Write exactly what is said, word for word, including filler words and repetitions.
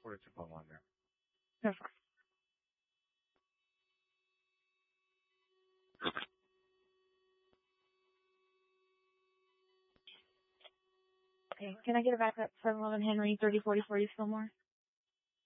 forty-two point one there. No problem. Okay, can I get it back up seven eleven Henry, thirty forty forty Fillmore?